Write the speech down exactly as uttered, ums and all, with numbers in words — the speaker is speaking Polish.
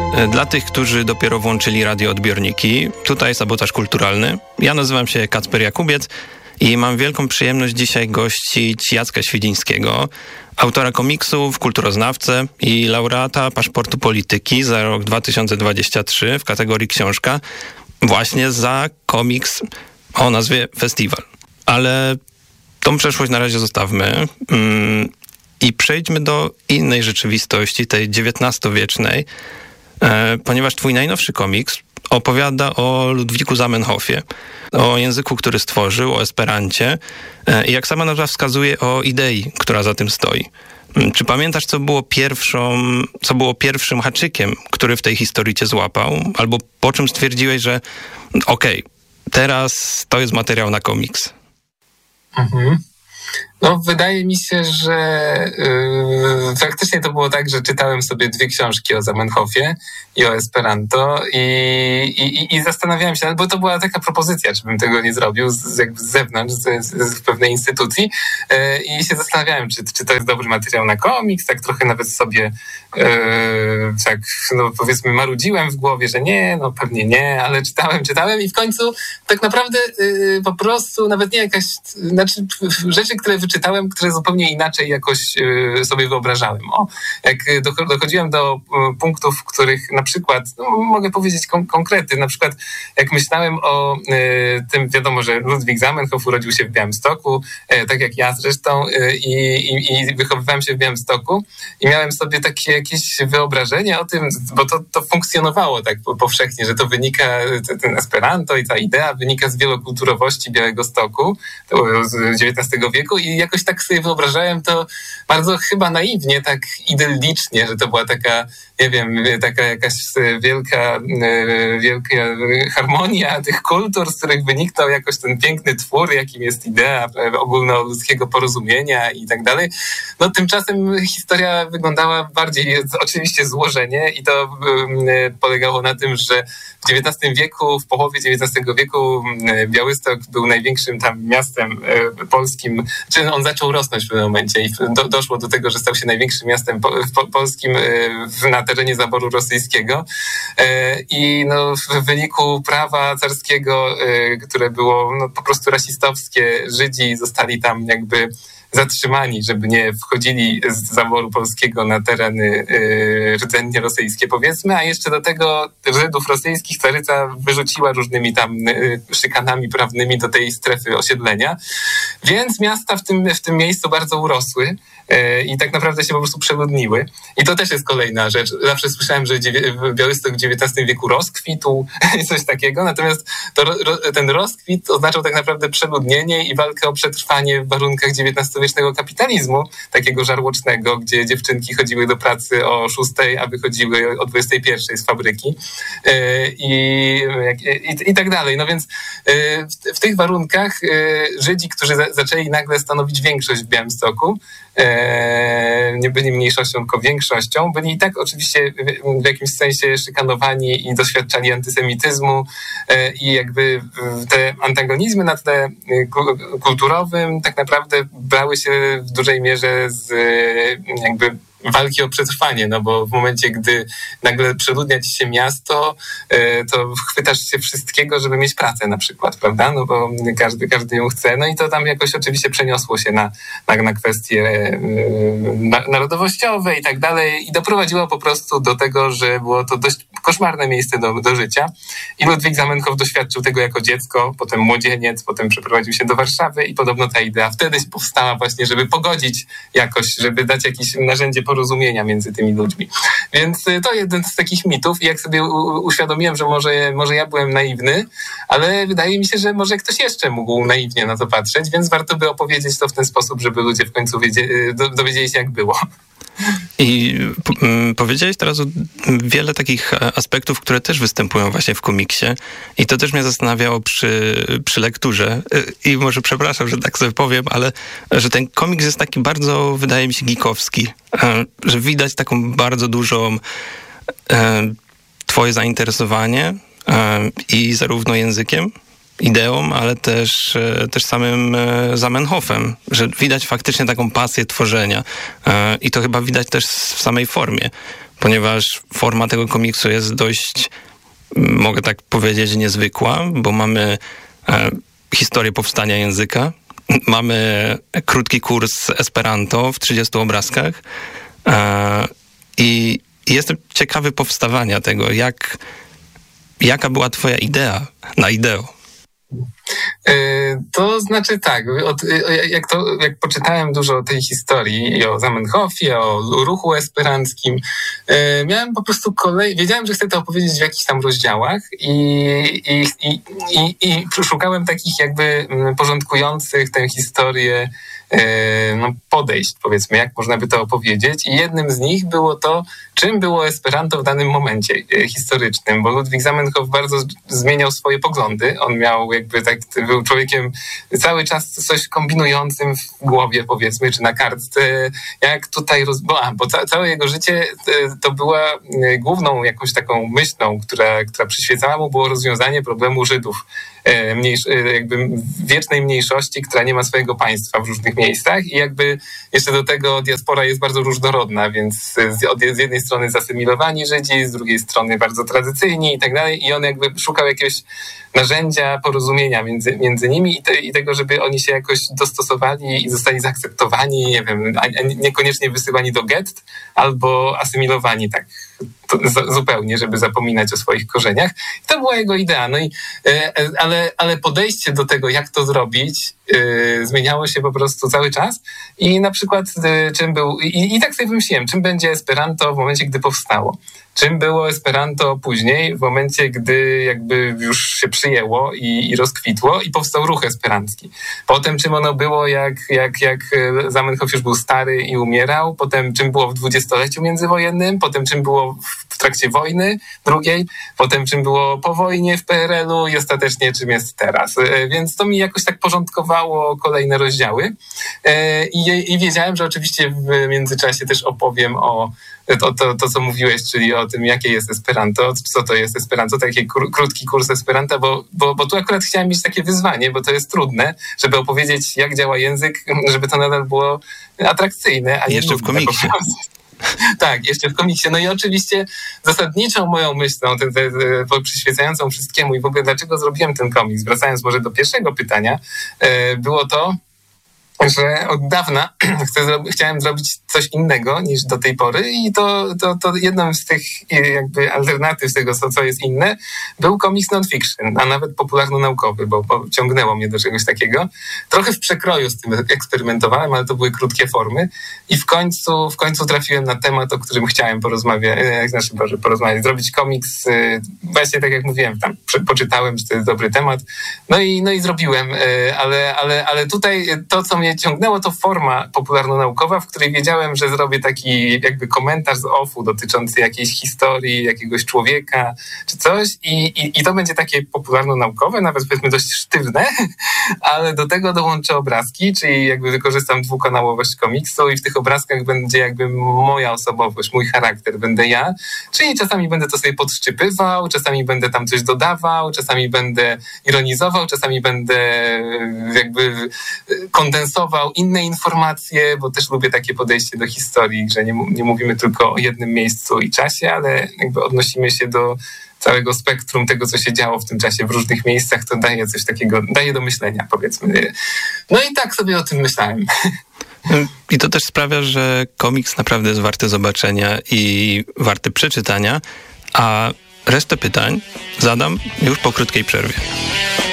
Dla tych, którzy dopiero włączyli radioodbiorniki, tutaj sabotaż kulturalny. Ja nazywam się Kacper Jakubiec i mam wielką przyjemność dzisiaj gościć Jacka Świdzińskiego, autora komiksów, kulturoznawcę i laureata Paszportu Polityki za rok dwa tysiące dwudziesty trzeci w kategorii książka, właśnie za komiks o nazwie Festiwal. Ale tą przeszłość na razie zostawmy mm, i przejdźmy do innej rzeczywistości, tej dziewiętnastowiecznej, e, ponieważ twój najnowszy komiks opowiada o Ludwiku Zamenhofie, o języku, który stworzył, o esperancie e, i jak sama nazwa wskazuje, o idei, która za tym stoi. Czy pamiętasz, co było pierwszą, co było pierwszym haczykiem, który w tej historii cię złapał? Albo po czym stwierdziłeś, że okej, okay, teraz to jest materiał na komiks? Mhm. No, wydaje mi się, że yy, faktycznie to było tak, że czytałem sobie dwie książki o Zamenhofie i o Esperanto i, i, i zastanawiałem się, bo to była taka propozycja, czy bym tego nie zrobił z, jakby z zewnątrz, z, z pewnej instytucji yy, i się zastanawiałem, czy, czy to jest dobry materiał na komiks, tak trochę nawet sobie yy, tak, no powiedzmy marudziłem w głowie, że nie, no pewnie nie, ale czytałem, czytałem i w końcu tak naprawdę yy, po prostu nawet nie jakaś, znaczy rzeczy, które czytałem, które zupełnie inaczej jakoś y, sobie wyobrażałem. O, jak dochodziłem do y, punktów, w których na przykład, no, mogę powiedzieć kon- konkrety, na przykład jak myślałem o y, tym, wiadomo, że Ludwik Zamenhof urodził się w Białymstoku, y, tak jak ja zresztą, y, i, i wychowywałem się w Białymstoku i miałem sobie takie jakieś wyobrażenie o tym, bo to, to funkcjonowało tak powszechnie, że to wynika, ten Esperanto i ta idea wynika z wielokulturowości Białegostoku z dziewiętnastego wieku i jakoś tak sobie wyobrażałem to bardzo chyba naiwnie, tak idyllicznie, że to była taka, nie wiem, taka jakaś wielka, wielka harmonia tych kultur, z których wyniknął jakoś ten piękny twór, jakim jest idea ogólnoludzkiego porozumienia i tak dalej. No tymczasem historia wyglądała bardziej, oczywiście złożenie i to polegało na tym, że w dziewiętnastym wieku, w połowie dziewiętnastego wieku Białystok był największym tam miastem polskim, czy on zaczął rosnąć w pewnym momencie i do, doszło do tego, że stał się największym miastem po, po, polskim w, na terenie zaboru rosyjskiego i no, w wyniku prawa carskiego, które było no, po prostu rasistowskie, Żydzi zostali tam jakby zatrzymani, żeby nie wchodzili z zaboru polskiego na tereny y, rdzennie rosyjskie, powiedzmy, a jeszcze do tego Żydów rosyjskich caryca wyrzuciła różnymi tam y, szykanami prawnymi do tej strefy osiedlenia. Więc miasta w tym, w tym miejscu bardzo urosły y, i tak naprawdę się po prostu przeludniły. I to też jest kolejna rzecz. Zawsze słyszałem, że dziewię- Białystok w dziewiętnastym wieku rozkwitł i coś takiego, natomiast to, ro, ten rozkwit oznaczał tak naprawdę przeludnienie i walkę o przetrwanie w warunkach dziewiętnastowiecznego kapitalizmu, takiego żarłocznego, gdzie dziewczynki chodziły do pracy o szóstej, a wychodziły o dwudziestej pierwszej z fabryki i, i, i tak dalej. No więc w, w tych warunkach Żydzi, którzy za, zaczęli nagle stanowić większość w Białymstoku, nie byli mniejszością, tylko większością, byli i tak oczywiście w jakimś sensie szykanowani i doświadczali antysemityzmu i jakby te antagonizmy na tle kulturowym tak naprawdę brały się w dużej mierze z jakby walki o przetrwanie, no bo w momencie, gdy nagle przeludnia ci się miasto, to chwytasz się wszystkiego, żeby mieć pracę na przykład, prawda? No bo każdy, każdy ją chce. No i to tam jakoś oczywiście przeniosło się na, na, na kwestie narodowościowe i tak dalej i doprowadziło po prostu do tego, że było to dość koszmarne miejsce do, do życia. I Ludwik Zamenhof doświadczył tego jako dziecko, potem młodzieniec, potem przeprowadził się do Warszawy i podobno ta idea wtedy powstała właśnie, żeby pogodzić jakoś, żeby dać jakieś narzędzie porozumienia między tymi ludźmi. Więc to jeden z takich mitów i jak sobie u- uświadomiłem, że może, może ja byłem naiwny, ale wydaje mi się, że może ktoś jeszcze mógł naiwnie na to patrzeć, więc warto by opowiedzieć to w ten sposób, żeby ludzie w końcu wiedzie- dowiedzieli się, jak było. I p- powiedziałeś teraz o wiele takich aspektów, które też występują właśnie w komiksie i to też mnie zastanawiało przy, przy lekturze i może przepraszam, że tak sobie powiem, ale że ten komiks jest taki bardzo, wydaje mi się, geekowski, że widać taką bardzo dużą e, twoje zainteresowanie e, i zarówno językiem, ideą, ale też, też samym Zamenhofem, że widać faktycznie taką pasję tworzenia i to chyba widać też w samej formie. ponieważ forma tego komiksu jest dość, mogę tak powiedzieć, niezwykła, bo mamy e, historię powstania języka, mamy krótki kurs Esperanto w trzydziestu obrazkach e, i jestem ciekawy powstawania tego, jak, jaka była twoja idea na ideo? To znaczy tak, od, jak, to, jak poczytałem dużo o tej historii i o Zamenhofie, o ruchu esperanckim, miałem po prostu kolej, wiedziałem, że chcę to opowiedzieć w jakichś tam rozdziałach i, i, i, i, i szukałem takich jakby porządkujących tę historię no, podejść, powiedzmy, jak można by to opowiedzieć. I jednym z nich było to, czym było Esperanto w danym momencie historycznym, bo Ludwik Zamenhof bardzo zmieniał swoje poglądy. On miał jakby tak, był człowiekiem cały czas coś kombinującym w głowie, powiedzmy, czy na kartce. Jak tutaj, roz... bo, a, bo ca- całe jego życie to była główną jakąś taką myślą, która, która przyświecała mu, było rozwiązanie problemu Żydów. Mniejsz, jakby wiecznej mniejszości, która nie ma swojego państwa w różnych miejscach i jakby jeszcze do tego diaspora jest bardzo różnorodna, więc z, od, z jednej strony zasymilowani Żydzi, z drugiej strony bardzo tradycyjni i tak dalej i on jakby szukał jakiegoś narzędzia porozumienia między, między nimi i, te, i tego, żeby oni się jakoś dostosowali i zostali zaakceptowani, nie wiem, a, a niekoniecznie wysyłani do gett albo asymilowani tak to, z, zupełnie, żeby zapominać o swoich korzeniach. I to była jego idea. No i, e, ale, ale podejście do tego, jak to zrobić, e, zmieniało się po prostu cały czas i na przykład e, czym był, i, i tak sobie wymyśliłem, czym będzie Esperanto w momencie, gdy powstało. Czym było Esperanto później, w momencie, gdy jakby już się przyjęło i, i rozkwitło i powstał ruch esperancki. Potem czym ono było, jak, jak, jak Zamenhof już był stary i umierał, potem czym było w dwudziestoleciu międzywojennym, potem czym było w trakcie wojny drugiej, potem czym było po wojnie w P R L u i ostatecznie czym jest teraz. Więc to mi jakoś tak porządkowało kolejne rozdziały i, i wiedziałem, że oczywiście w międzyczasie też opowiem o To, to, to, co mówiłeś, czyli o tym, jakie jest Esperanto, co to jest Esperanto, taki kr- krótki kurs Esperanta, bo, bo, bo tu akurat chciałem mieć takie wyzwanie, bo to jest trudne, żeby opowiedzieć, jak działa język, żeby to nadal było atrakcyjne. A nie jeszcze w komiksie. Tak, jeszcze w komiksie. No i oczywiście zasadniczą moją myślą, te, te, te, przyświecającą wszystkiemu i w ogóle dlaczego zrobiłem ten komiks, wracając może do pierwszego pytania, było to, że od dawna chcę, chciałem zrobić coś innego niż do tej pory i to, to, to jedną z tych jakby alternatyw tego, co, co jest inne, był komiks non-fiction, a nawet popularno-naukowy, bo, bo ciągnęło mnie do czegoś takiego. Trochę w przekroju z tym eksperymentowałem, ale to były krótkie formy i w końcu, w końcu trafiłem na temat, o którym chciałem porozmawiać, znaczy Boże, porozmawiać, zrobić komiks, właśnie tak jak mówiłem, tam poczytałem, że to jest dobry temat, no i, no i zrobiłem, ale, ale, ale tutaj to, co mnie ciągnęło, to forma popularno-naukowa, w której wiedziałem, że zrobię taki jakby komentarz z offu dotyczący jakiejś historii, jakiegoś człowieka czy coś i, i, i to będzie takie popularno-naukowe, nawet powiedzmy dość sztywne, ale do tego dołączę obrazki, czyli jakby wykorzystam dwukanałowość komiksu i w tych obrazkach będzie jakby moja osobowość, mój charakter, będę ja, czyli czasami będę to sobie podszczypywał, czasami będę tam coś dodawał, czasami będę ironizował, czasami będę jakby kondensował inne informacje, bo też lubię takie podejście do historii, że nie, nie mówimy tylko o jednym miejscu i czasie, ale jakby odnosimy się do całego spektrum tego, co się działo w tym czasie w różnych miejscach, to daje coś takiego, daje do myślenia, powiedzmy. No i tak sobie o tym myślałem. I to też sprawia, że komiks naprawdę jest warty zobaczenia i warty przeczytania, a resztę pytań zadam już po krótkiej przerwie.